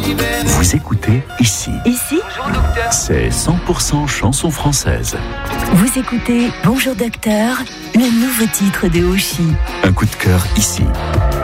Vous écoutez Ici. Ici, C'est 100% chanson française. vous écoutez Bonjour Docteur, le nouveau titre de Oshi. Un coup de cœur ici.